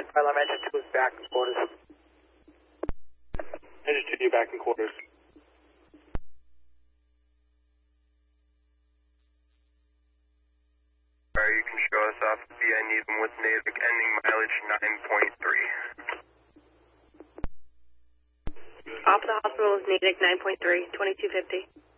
Alarm engine 2 is back in quarters. Engine 2, you back in quarters. Alright, you can show us off the VI Needham with Natick, ending mileage 9.3. Off the hospital is Natick 9.3, 2250.